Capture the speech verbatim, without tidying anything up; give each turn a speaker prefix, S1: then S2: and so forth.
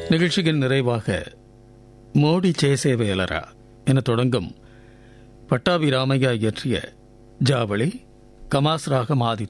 S1: நிகழ்ச்சியின் நிறைவாக மோடி சேசேவேலரா என தொடங்கும் பட்டாபிராமையா இயற்றிய ஜாவளி கமாஸ் ராகம் ஆதி